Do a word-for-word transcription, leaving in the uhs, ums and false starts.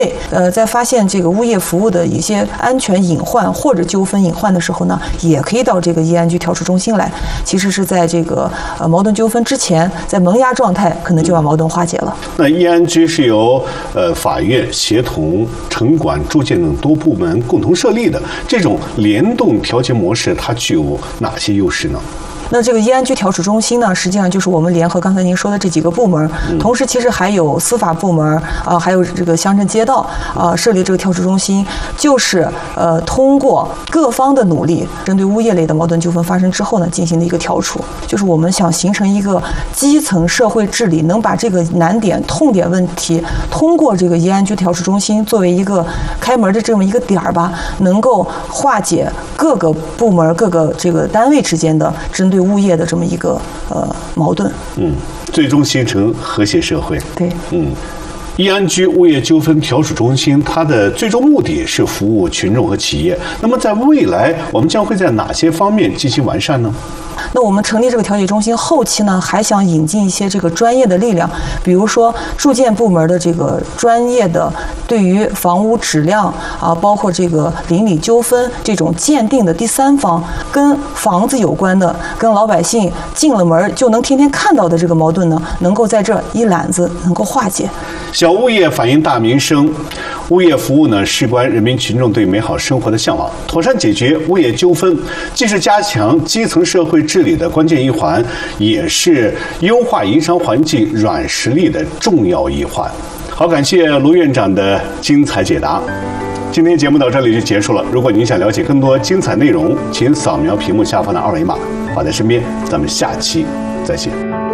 呃，在发现这个物业服务的一些安全隐患或者纠纷隐患的时候呢，也可以到这个议安局调处中心来。其实是在这个呃矛盾纠纷之前，在萌芽状态，可能就把矛盾化解了。 那议安局是由呃法院协同城管、住建等多部门共同设立的，这种联动调解模式，它具有哪些优势呢？ 那这个议安局调处中心呢，实际上就是我们联合刚才您说的这几个部门，同时其实还有司法部门啊、呃，还有这个乡镇街道啊、呃，设立这个调处中心，就是呃通过各方的努力，针对物业类的矛盾纠纷发生之后呢，进行的一个调处，就是我们想形成一个基层社会治理，能把这个难点、痛点问题，通过这个议安局调处中心作为一个开门的这么一个点儿吧，能够化解各个部门、各个这个单位之间的针对物业的这么一个呃矛盾， 嗯，最终形成和谐社会。 对， 嗯，议安局物业纠纷调处中心，它的最终目的是服务群众和企业。那么，在未来，我们将会在哪些方面进行完善呢？ 那我们成立这个调解中心后期呢，还想引进一些这个专业的力量，比如说住建部门的这个专业的对于房屋质量啊，包括这个邻里纠纷这种鉴定的第三方，跟房子有关的，跟老百姓进了门就能天天看到的这个矛盾呢，能够在这一揽子能够化解。 小物业反映大民生，物业服务呢事关人民群众对美好生活的向往，妥善解决物业纠纷，既是加强基层社会治理的关键一环，也是优化营商环境软实力的重要一环。好，感谢卢院长的精彩解答。今天节目到这里就结束了。如果您想了解更多精彩内容，请扫描屏幕下方的二维码，放在身边。咱们下期再见。